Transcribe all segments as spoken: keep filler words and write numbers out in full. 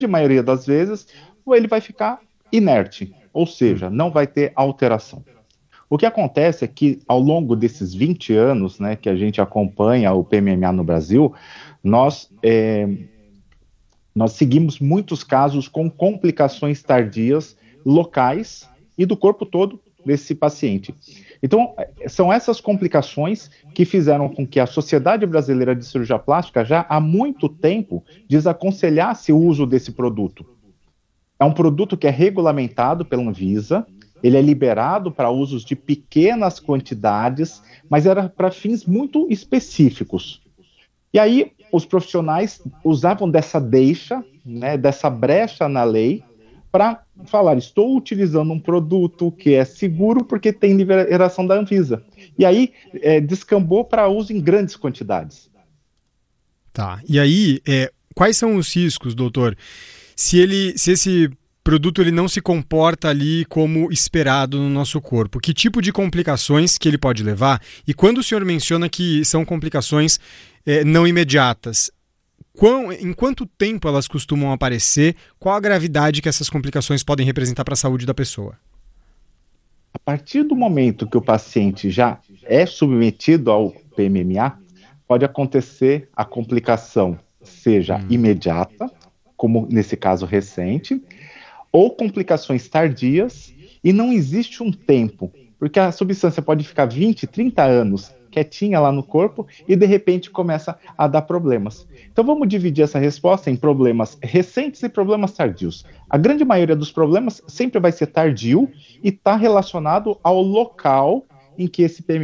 maioria das vezes, ele vai ficar inerte, ou seja, não vai ter alteração. O que acontece é que, ao longo desses vinte anos, né, que a gente acompanha o P M M A no Brasil, nós, é, nós seguimos muitos casos com complicações tardias locais e do corpo todo desse paciente. Então, são essas complicações que fizeram com que a Sociedade Brasileira de Cirurgia Plástica já há muito tempo desaconselhasse o uso desse produto. É um produto que é regulamentado pela Anvisa, ele é liberado para usos de pequenas quantidades, mas era para fins muito específicos. E aí, os profissionais usavam dessa deixa, né, dessa brecha na lei, para falar, estou utilizando um produto que é seguro porque tem liberação da Anvisa. E aí, é, descambou para uso em grandes quantidades. Tá, e aí, é, quais são os riscos, doutor? Se, ele, se esse produto ele não se comporta ali como esperado no nosso corpo, que tipo de complicações que ele pode levar? E quando o senhor menciona que são complicações é, não imediatas, Quão, em quanto tempo elas costumam aparecer? Qual a gravidade que essas complicações podem representar para a saúde da pessoa? A partir do momento que o paciente já é submetido ao P M M A, pode acontecer a complicação, seja hum. imediata, como nesse caso recente, ou complicações tardias, e não existe um tempo, porque a substância pode ficar vinte, trinta anos quietinha lá no corpo e de repente começa a dar problemas. Então vamos dividir essa resposta em problemas recentes e problemas tardios. A grande maioria dos problemas sempre vai ser tardio e está relacionado ao local em que esse P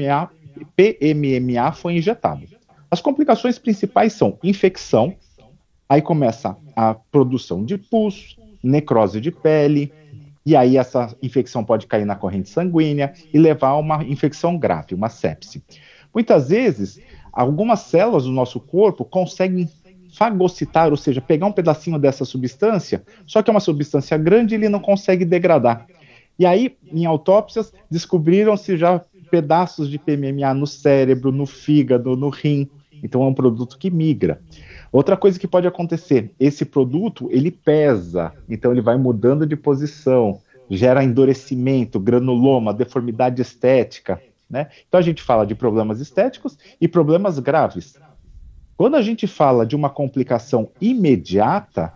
M M A foi injetado. As complicações principais são infecção, aí começa a produção de pus, necrose de pele, e aí essa infecção pode cair na corrente sanguínea e levar a uma infecção grave, uma sepse. Muitas vezes, algumas células do nosso corpo conseguem fagocitar, ou seja, pegar um pedacinho dessa substância, só que é uma substância grande e ele não consegue degradar. E aí, em autópsias, descobriram-se já pedaços de P M M A no cérebro, no fígado, no rim. Então é um produto que migra. Outra coisa que pode acontecer, esse produto, ele pesa, então ele vai mudando de posição, gera endurecimento, granuloma, deformidade estética, né? Então a gente fala de problemas estéticos e problemas graves. Quando a gente fala de uma complicação imediata,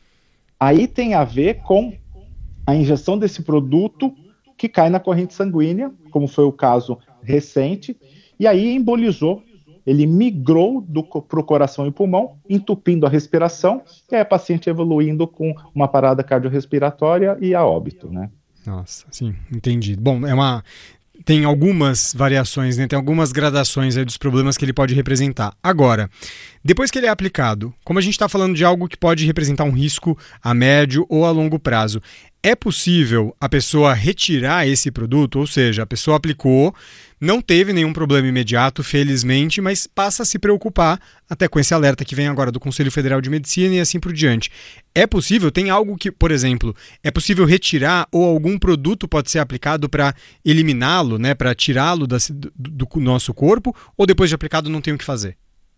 aí tem a ver com a injeção desse produto que cai na corrente sanguínea, como foi o caso recente, e aí embolizou, ele migrou para o coração e pulmão, entupindo a respiração, e aí a paciente evoluindo com uma parada cardiorrespiratória e a óbito, né? Nossa, sim, entendi. Bom, é uma... tem algumas variações, né? Tem algumas gradações aí dos problemas que ele pode representar. Agora, depois que ele é aplicado, como a gente está falando de algo que pode representar um risco a médio ou a longo prazo, é possível a pessoa retirar esse produto? Ou seja, a pessoa aplicou, não teve nenhum problema imediato, felizmente, mas passa a se preocupar, até com esse alerta que vem agora do Conselho Federal de Medicina e assim por diante. É possível? Tem algo que, por exemplo, é possível retirar ou algum produto pode ser aplicado para eliminá-lo, né, para tirá-lo do, do nosso corpo, ou depois de aplicado não tem o que fazer?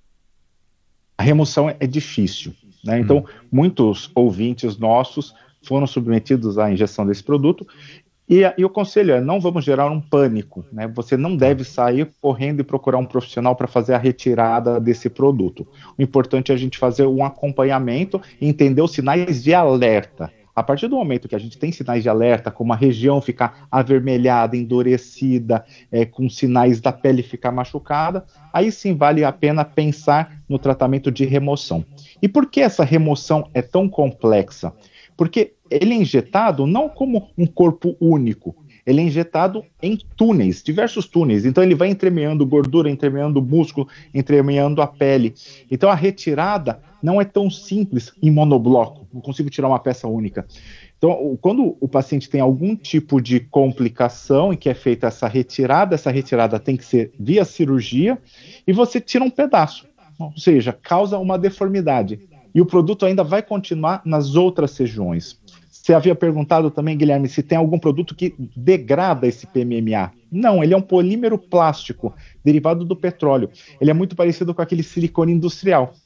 A remoção é difícil, né? Então, hum. muitos ouvintes nossos foram submetidos à injeção desse produto, e, e o conselho é, não vamos gerar um pânico, né? Você não deve sair correndo e procurar um profissional para fazer a retirada desse produto. O importante é a gente fazer um acompanhamento e entender os sinais de alerta. A partir do momento que a gente tem sinais de alerta, como a região ficar avermelhada, endurecida, é, com sinais da pele ficar machucada, aí sim vale a pena pensar no tratamento de remoção. E por que essa remoção é tão complexa? Porque ele é injetado não como um corpo único, ele é injetado em túneis, diversos túneis. Então ele vai entremeando gordura, entremeando músculo, entremeando a pele. Então a retirada não é tão simples em monobloco, não consigo tirar uma peça única. Então, quando o paciente tem algum tipo de complicação e que é feita essa retirada, essa retirada tem que ser via cirurgia, e você tira um pedaço, ou seja, causa uma deformidade. E o produto ainda vai continuar nas outras regiões. Você havia perguntado também, Guilherme, se tem algum produto que degrada esse P M M A. Não, ele é um polímero plástico derivado do petróleo. Ele é muito parecido com aquele silicone industrial.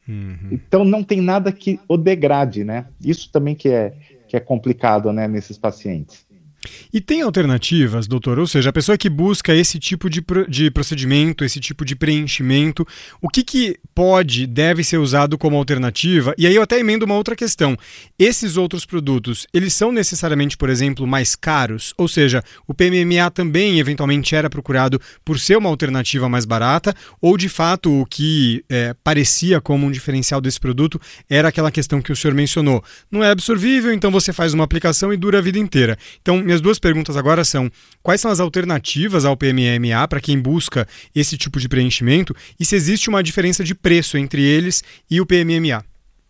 Uhum. Então não tem nada que o degrade, né? Isso também que é, que é complicado, né, nesses pacientes. E tem alternativas, doutor? Ou seja, a pessoa que busca esse tipo de, pro, de procedimento, esse tipo de preenchimento, o que, que pode, deve ser usado como alternativa? E aí eu até emendo uma outra questão. Esses outros produtos, eles são necessariamente, por exemplo, mais caros? Ou seja, o P M M A também eventualmente era procurado por ser uma alternativa mais barata? Ou de fato o que é, parecia como um diferencial desse produto era aquela questão que o senhor mencionou? Não é absorvível, então você faz uma aplicação e dura a vida inteira. Então, minhas duas perguntas agora são: quais são as alternativas ao P M M A para quem busca esse tipo de preenchimento e se existe uma diferença de preço entre eles e o P M M A?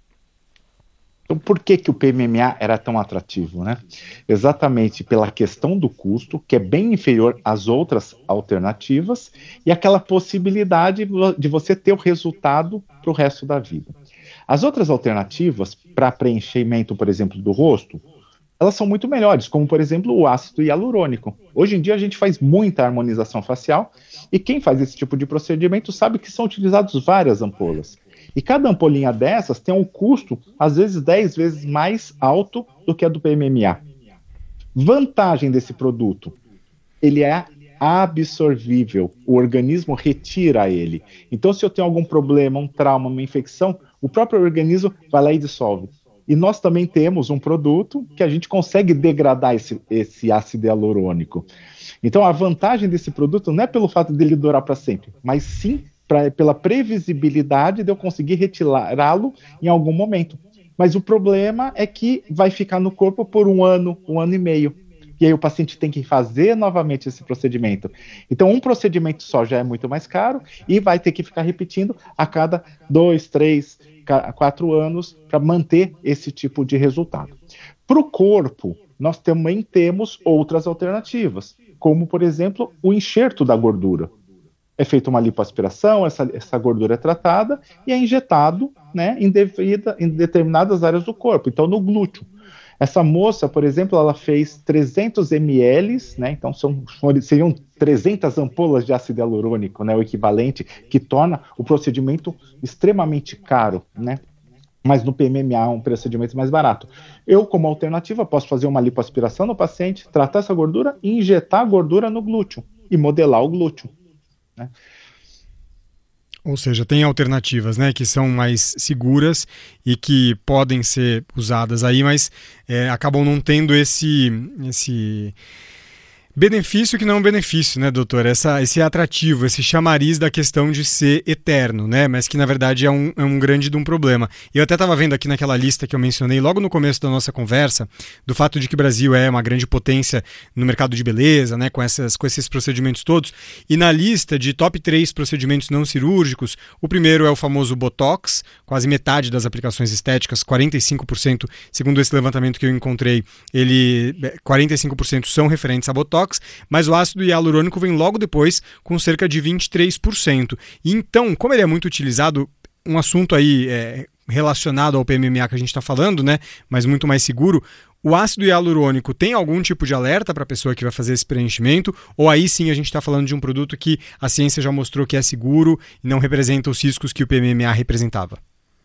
Então, por que, que o P M M A era tão atrativo, né? Exatamente pela questão do custo, que é bem inferior às outras alternativas, e aquela possibilidade de você ter o resultado para o resto da vida. As outras alternativas para preenchimento, por exemplo, do rosto, elas são muito melhores, como, por exemplo, o ácido hialurônico. Hoje em dia a gente faz muita harmonização facial e quem faz esse tipo de procedimento sabe que são utilizadas várias ampolas. E cada ampolinha dessas tem um custo, às vezes, dez vezes mais alto do que a do P M M A. Vantagem desse produto, ele é absorvível, o organismo retira ele. Então, se eu tenho algum problema, um trauma, uma infecção, o próprio organismo vai lá e dissolve. E nós também temos um produto que a gente consegue degradar esse, esse ácido hialurônico. Então, a vantagem desse produto não é pelo fato dele durar para sempre, mas sim pra, pela previsibilidade de eu conseguir retirá-lo em algum momento. Mas o problema é que vai ficar no corpo por um ano, um ano e meio. E aí o paciente tem que fazer novamente esse procedimento. Então, um procedimento só já é muito mais caro e vai ter que ficar repetindo a cada dois, três, quatro anos para manter esse tipo de resultado. Para o corpo, nós também temos outras alternativas, como, por exemplo, o enxerto da gordura. É feita uma lipoaspiração, essa, essa gordura é tratada e é injetado, né, em, devida, em determinadas áreas do corpo, então no glúteo. Essa moça, por exemplo, ela fez trezentos mililitros, né, então são, seriam trezentas ampolas de ácido hialurônico, né, o equivalente, que torna o procedimento extremamente caro, né? Mas no P M M A é um procedimento mais barato. Eu, como alternativa, posso fazer uma lipoaspiração no paciente, tratar essa gordura e injetar a gordura no glúteo e modelar o glúteo, né? Ou seja, tem alternativas, né, que são mais seguras e que podem ser usadas aí, mas é, acabam não tendo esse, esse benefício que não é um benefício, né, doutor? Essa, esse atrativo, esse chamariz da questão de ser eterno, né? Mas que na verdade é um, é um grande de um problema. Eu até estava vendo aqui naquela lista que eu mencionei logo no começo da nossa conversa, do fato de que o Brasil é uma grande potência no mercado de beleza, né, com, essas, com esses procedimentos todos. E na lista de top três procedimentos não cirúrgicos, o primeiro é o famoso Botox, quase metade das aplicações estéticas, quarenta e cinco por cento, segundo esse levantamento que eu encontrei, ele, quarenta e cinco por cento são referentes a Botox, mas o ácido hialurônico vem logo depois com cerca de vinte e três por cento. E então, como ele é muito utilizado, um assunto aí é, relacionado ao P M M A que a gente está falando, né, mas muito mais seguro, o ácido hialurônico tem algum tipo de alerta para a pessoa que vai fazer esse preenchimento? Ou aí sim a gente está falando de um produto que a ciência já mostrou que é seguro e não representa os riscos que o P M M A representava?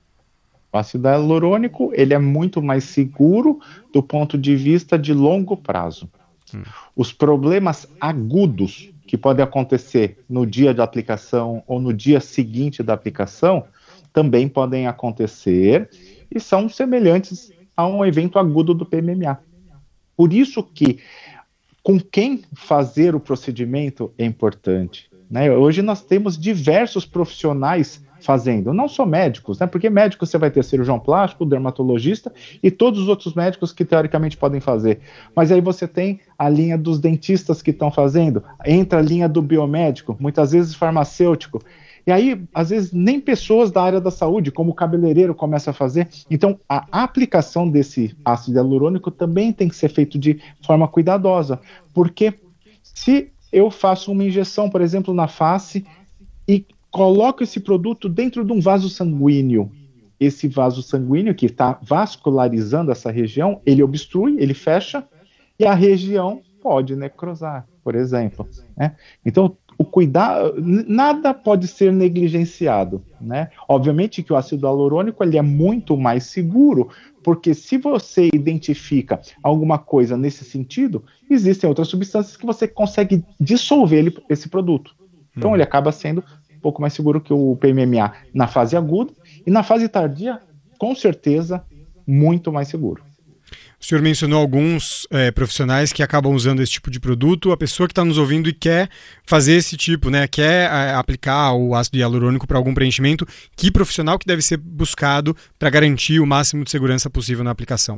O ácido hialurônico, ele é muito mais seguro do ponto de vista de longo prazo. Hum. Os problemas agudos que podem acontecer no dia da aplicação ou no dia seguinte da aplicação também podem acontecer e são semelhantes a um evento agudo do P M M A. Por isso que com quem fazer o procedimento é importante, né? Hoje nós temos diversos profissionais fazendo, não só médicos, né? Porque médicos você vai ter cirurgião plástico, dermatologista e todos os outros médicos que teoricamente podem fazer. Mas aí você tem a linha dos dentistas que estão fazendo, entra a linha do biomédico, muitas vezes farmacêutico. E aí, às vezes, nem pessoas da área da saúde, como o cabeleireiro, começa a fazer. Então, a aplicação desse ácido hialurônico também tem que ser feito de forma cuidadosa, porque se eu faço uma injeção, por exemplo, na face e coloco esse produto dentro de um vaso sanguíneo. Esse vaso sanguíneo que está vascularizando essa região, ele obstrui, ele fecha, e a região pode necrosar, por exemplo, né? Então, o cuidado, nada pode ser negligenciado, né? Obviamente que o ácido hialurônico ele é muito mais seguro, porque se você identifica alguma coisa nesse sentido, existem outras substâncias que você consegue dissolver ele, esse produto. Então hum. ele acaba sendo um pouco mais seguro que o P M M A na fase aguda, e na fase tardia, com certeza, muito mais seguro. O senhor mencionou alguns é, profissionais que acabam usando esse tipo de produto. A pessoa que está nos ouvindo e quer fazer esse tipo, né, quer é, aplicar o ácido hialurônico para algum preenchimento, que profissional que deve ser buscado para garantir o máximo de segurança possível na aplicação?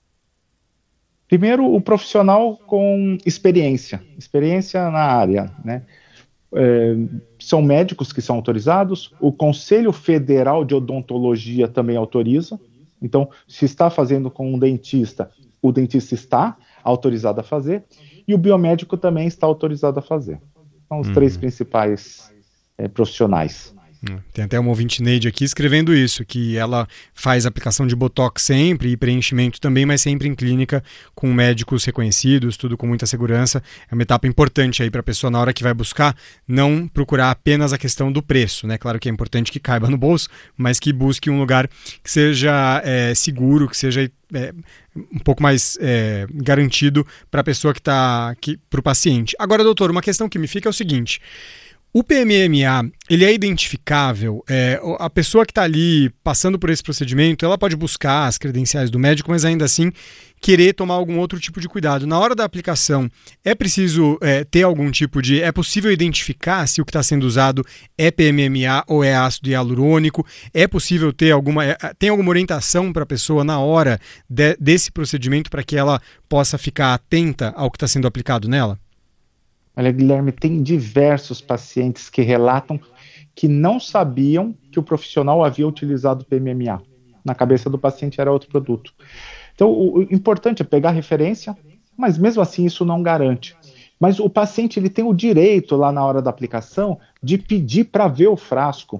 Primeiro, o profissional com experiência, experiência na área, né? É, são médicos que são autorizados, o Conselho Federal de Odontologia também autoriza. Então, se está fazendo com um dentista, o dentista está autorizado a fazer, e o biomédico também está autorizado a fazer. São os uhum. três principais é, profissionais. Tem até uma ouvinte Neide aqui escrevendo isso, que ela faz aplicação de botox sempre e preenchimento também, mas sempre em clínica com médicos reconhecidos, tudo com muita segurança. É uma etapa importante aí para a pessoa, na hora que vai buscar, não procurar apenas a questão do preço, né? Claro que é importante que caiba no bolso, mas que busque um lugar que seja é, seguro, que seja é, um pouco mais é, garantido para a pessoa que está, que, para o paciente. Agora, doutor, uma questão que me fica é o seguinte: o P M M A, ele é identificável? É, a pessoa que está ali passando por esse procedimento, ela pode buscar as credenciais do médico, mas ainda assim querer tomar algum outro tipo de cuidado. Na hora da aplicação, é preciso é, ter algum tipo de... É possível identificar se o que está sendo usado é P M M A ou é ácido hialurônico? É possível ter alguma... É, tem alguma orientação para a pessoa na hora de, desse procedimento para que ela possa ficar atenta ao que está sendo aplicado nela? Olha, Guilherme, tem diversos pacientes que relatam que não sabiam que o profissional havia utilizado P M M A. Na cabeça do paciente era outro produto. Então, o, o importante é pegar a referência, mas mesmo assim isso não garante. Mas o paciente ele tem o direito, lá na hora da aplicação, de pedir para ver o frasco.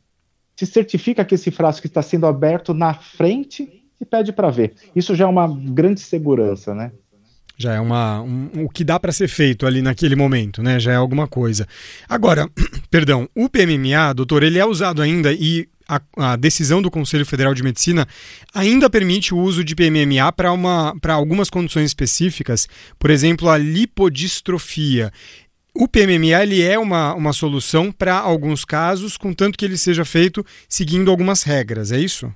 Se certifica que esse frasco está sendo aberto na frente e pede para ver. Isso já é uma grande segurança, né? Já é uma, um, o que dá para ser feito ali naquele momento, né? Já é alguma coisa. Agora, perdão, o P M M A, doutor, ele é usado ainda e a, a decisão do Conselho Federal de Medicina ainda permite o uso de P M M A para uma, para algumas condições específicas, por exemplo, a lipodistrofia. O P M M A ele é uma, uma solução para alguns casos, contanto que ele seja feito seguindo algumas regras, é isso?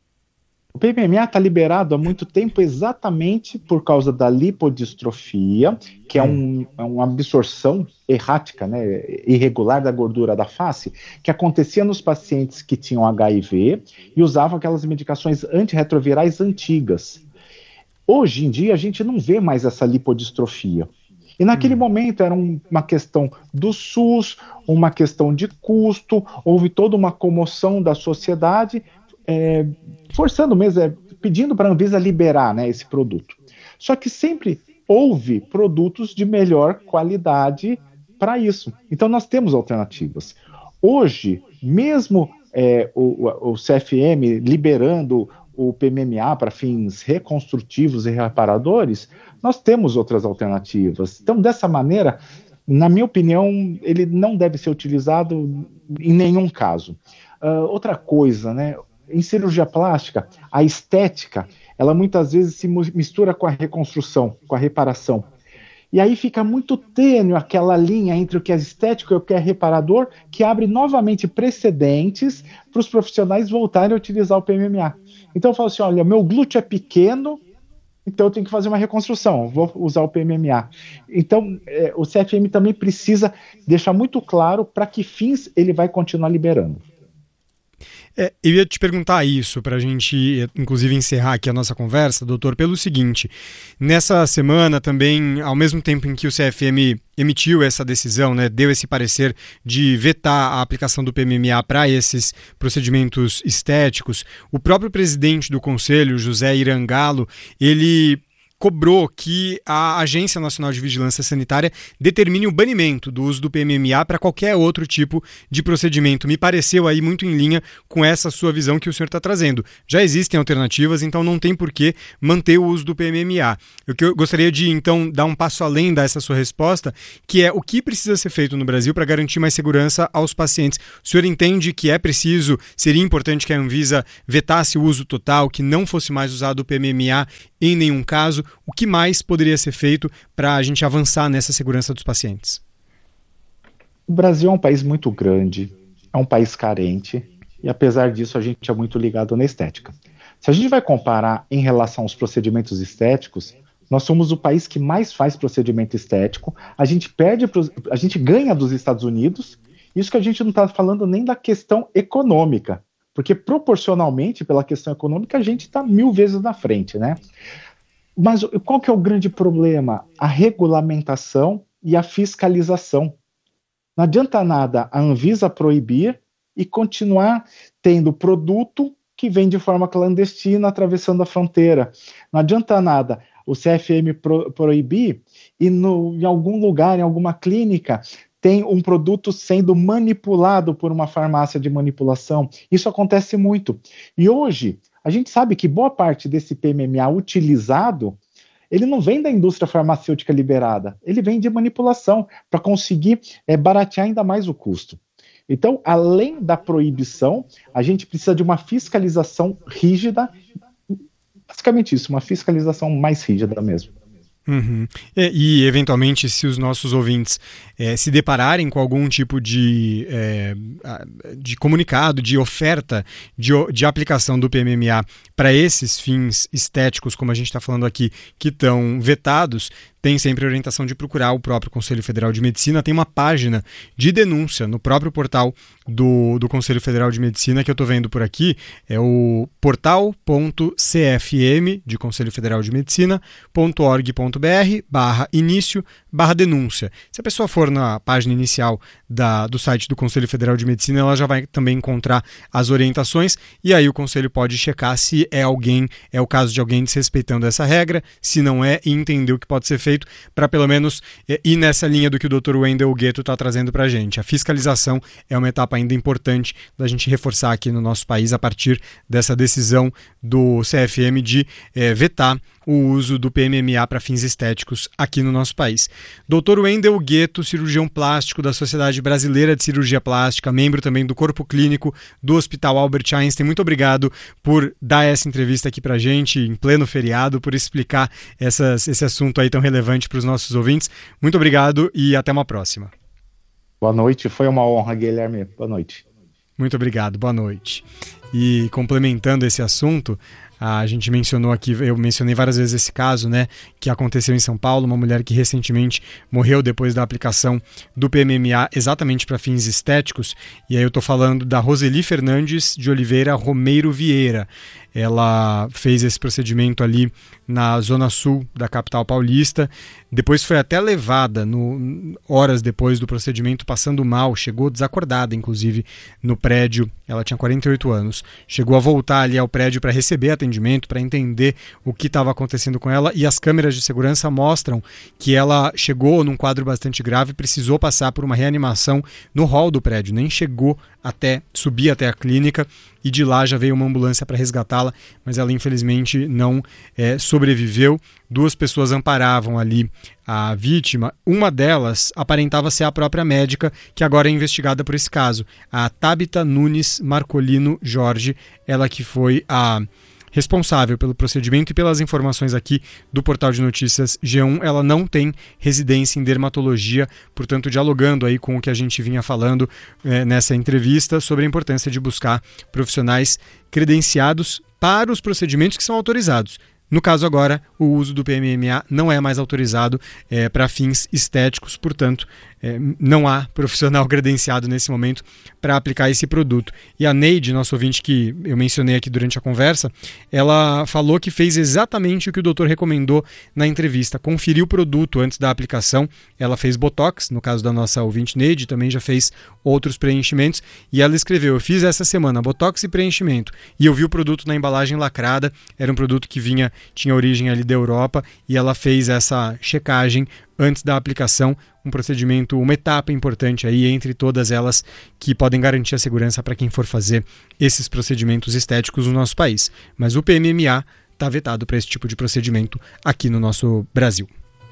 O P M M A está liberado há muito tempo exatamente por causa da lipodistrofia, que é, um, é uma absorção errática, né, irregular da gordura da face, que acontecia nos pacientes que tinham H I V e usavam aquelas medicações antirretrovirais antigas. Hoje em dia a gente não vê mais essa lipodistrofia. E naquele hum. momento era um, uma questão do SUS, uma questão de custo, houve toda uma comoção da sociedade, É, forçando mesmo, é, pedindo para a Anvisa liberar, né, esse produto. Só que sempre houve produtos de melhor qualidade para isso. Então nós temos alternativas. Hoje, mesmo é, o, o C F M liberando o P M M A para fins reconstrutivos e reparadores, nós temos outras alternativas. Então, dessa maneira, na minha opinião, ele não deve ser utilizado em nenhum caso. Uh, outra coisa, né? Em cirurgia plástica, a estética, ela muitas vezes se mistura com a reconstrução, com a reparação. E aí fica muito tênue aquela linha entre o que é estético e o que é reparador, que abre novamente precedentes para os profissionais voltarem a utilizar o P M M A. Então eu falo assim, olha, meu glúteo é pequeno, então eu tenho que fazer uma reconstrução, vou usar o P M M A. Então é, o C F M também precisa deixar muito claro para que fins ele vai continuar liberando. É, eu ia te perguntar isso para a gente, inclusive, encerrar aqui a nossa conversa, doutor, pelo seguinte: nessa semana também, ao mesmo tempo em que o C F M emitiu essa decisão, né, deu esse parecer de vetar a aplicação do P M M A para esses procedimentos estéticos, o próprio presidente do Conselho, José Irangalo, ele cobrou que a Agência Nacional de Vigilância Sanitária determine o banimento do uso do P M M A para qualquer outro tipo de procedimento. Me pareceu aí muito em linha com essa sua visão que o senhor está trazendo. Já existem alternativas, então não tem por que manter o uso do P M M A. Eu, que eu gostaria de, então, dar um passo além dessa sua resposta, que é o que precisa ser feito no Brasil para garantir mais segurança aos pacientes. O senhor entende que é preciso, seria importante que a Anvisa vetasse o uso total, que não fosse mais usado o P M M A em nenhum caso? O que mais poderia ser feito para a gente avançar nessa segurança dos pacientes? O Brasil é um país muito grande, é um país carente, e apesar disso a gente é muito ligado na estética. Se a gente vai comparar em relação aos procedimentos estéticos, nós somos o país que mais faz procedimento estético, a gente perde, a gente ganha dos Estados Unidos, isso que a gente não está falando nem da questão econômica, porque proporcionalmente, pela questão econômica, a gente está mil vezes na frente, né? Mas qual que é o grande problema? A regulamentação e a fiscalização. Não adianta nada a Anvisa proibir e continuar tendo produto que vem de forma clandestina atravessando a fronteira. Não adianta nada o C F M pro, proibir e no, em algum lugar, em alguma clínica, tem um produto sendo manipulado por uma farmácia de manipulação. Isso acontece muito. E hoje, a gente sabe que boa parte desse P M M A utilizado, ele não vem da indústria farmacêutica liberada, ele vem de manipulação para conseguir é, baratear ainda mais o custo. Então, além da proibição, a gente precisa de uma fiscalização rígida, basicamente isso, uma fiscalização mais rígida mesmo. Uhum. E, e, eventualmente, se os nossos ouvintes é, se depararem com algum tipo de, é, de comunicado, de oferta de, de aplicação do P M M A para esses fins estéticos, como a gente está falando aqui, que estão vetados, tem sempre a orientação de procurar o próprio Conselho Federal de Medicina. Tem uma página de denúncia no próprio portal do, do Conselho Federal de Medicina que eu estou vendo por aqui, é o portal ponto c f m de Conselho Federal de Medicina ponto org ponto b r barra início barra denúncia. Se a pessoa for na página inicial da, do site do Conselho Federal de Medicina, ela já vai também encontrar as orientações e aí o Conselho pode checar se é alguém, é o caso de alguém desrespeitando essa regra, se não é, e entender o que pode ser feito para pelo menos é, ir nessa linha do que o doutor Wendel Gueto está trazendo para a gente. A fiscalização é uma etapa ainda importante da gente reforçar aqui no nosso país a partir dessa decisão do C F M de é, vetar o uso do P M M A para fins estéticos aqui no nosso país. doutor Wendel Gueto, cirurgião plástico da Sociedade Brasileira de Cirurgia Plástica, membro também do Corpo Clínico do Hospital Albert Einstein. Muito obrigado por dar essa entrevista aqui para a gente em pleno feriado, por explicar essas, esse assunto aí tão relevante para os nossos ouvintes. Muito obrigado e até uma próxima. Boa noite, foi uma honra, Guilherme. Boa noite. Muito obrigado, boa noite. E complementando esse assunto, a gente mencionou aqui, eu mencionei várias vezes esse caso, né, que aconteceu em São Paulo, uma mulher que recentemente morreu depois da aplicação do P M M A exatamente para fins estéticos, e aí eu estou falando da Roseli Fernandes de Oliveira Romeiro Vieira. Ela fez esse procedimento ali na zona sul da capital paulista, depois foi até levada, no, horas depois do procedimento, passando mal, chegou desacordada, inclusive, no prédio. Ela tinha quarenta e oito anos, chegou a voltar ali ao prédio para receber atendimento, para entender o que estava acontecendo com ela, e as câmeras de segurança mostram que ela chegou num quadro bastante grave, precisou passar por uma reanimação no hall do prédio, nem chegou até subir até a clínica, e de lá já veio uma ambulância para resgatá-la, mas ela infelizmente não é, sobreviveu. Duas pessoas amparavam ali a vítima, uma delas aparentava ser a própria médica, que agora é investigada por esse caso, a Tabita Nunes Marcolino Jorge, ela que foi a responsável pelo procedimento. E pelas informações aqui do portal de notícias G um, ela não tem residência em dermatologia, portanto dialogando aí com o que a gente vinha falando é, nessa entrevista sobre a importância de buscar profissionais credenciados para os procedimentos que são autorizados. No caso agora, o uso do P M M A não é mais autorizado é, para fins estéticos, portanto, é, não há profissional credenciado nesse momento para aplicar esse produto. E a Neide, nosso ouvinte que eu mencionei aqui durante a conversa, ela falou que fez exatamente o que o doutor recomendou na entrevista, conferiu o produto antes da aplicação. Ela fez Botox, no caso da nossa ouvinte Neide, também já fez outros preenchimentos, e ela escreveu: eu fiz essa semana Botox e preenchimento, e eu vi o produto na embalagem lacrada, era um produto que vinha, tinha origem ali da Europa, e ela fez essa checagem antes da aplicação, um procedimento, uma etapa importante aí entre todas elas que podem garantir a segurança para quem for fazer esses procedimentos estéticos no nosso país. Mas o P M M A está vetado para esse tipo de procedimento aqui no nosso Brasil.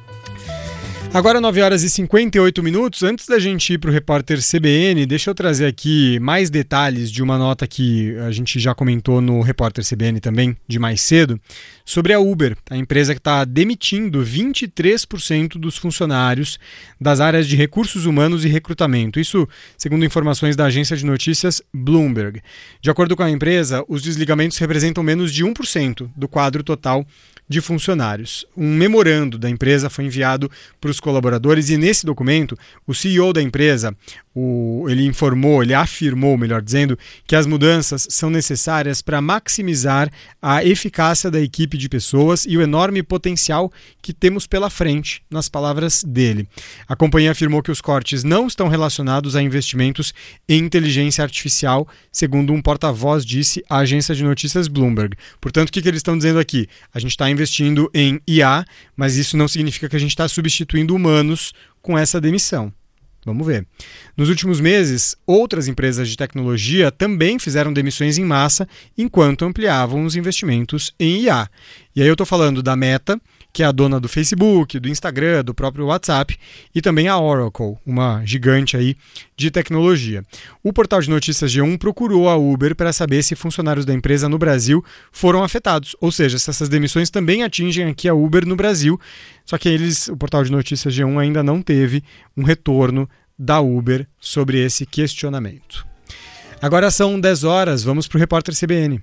Agora nove horas e cinquenta e oito minutos. Antes da gente ir para o repórter C B N, deixa eu trazer aqui mais detalhes de uma nota que a gente já comentou no repórter C B N também, de mais cedo, sobre a Uber, a empresa que está demitindo vinte e três por cento dos funcionários das áreas de recursos humanos e recrutamento. Isso segundo informações da agência de notícias Bloomberg. De acordo com a empresa, os desligamentos representam menos de um por cento do quadro total de funcionários. Um memorando da empresa foi enviado para os colaboradores e nesse documento o C E O da empresa, o, ele informou, ele afirmou, melhor dizendo, que as mudanças são necessárias para maximizar a eficácia da equipe de pessoas e o enorme potencial que temos pela frente, nas palavras dele. A companhia afirmou que os cortes não estão relacionados a investimentos em inteligência artificial, segundo um porta-voz disse à agência de notícias Bloomberg. Portanto, o que, que eles estão dizendo aqui? A gente está investindo em I A, mas isso não significa que a gente está substituindo humanos com essa demissão. Vamos ver. Nos últimos meses, outras empresas de tecnologia também fizeram demissões em massa enquanto ampliavam os investimentos em I A. E aí eu estou falando da Meta, que é a dona do Facebook, do Instagram, do próprio WhatsApp, e também a Oracle, uma gigante aí de tecnologia. O portal de notícias G um procurou a Uber para saber se funcionários da empresa no Brasil foram afetados, ou seja, se essas demissões também atingem aqui a Uber no Brasil, só que eles, o portal de notícias G um ainda não teve um retorno da Uber sobre esse questionamento. Agora são dez horas, vamos para o repórter C B N.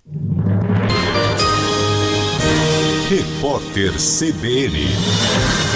Repórter C B N.